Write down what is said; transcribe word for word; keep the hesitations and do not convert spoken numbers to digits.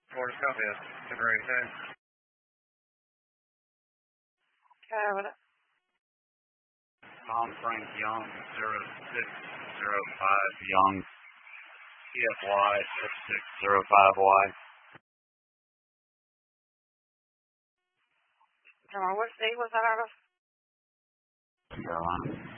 Florida Southwest. Have a great day. Okay, what? Tom Frank Young, zero six zero five Young, P F Y six six zero five Y. Come on, what state was that out of? Carolina.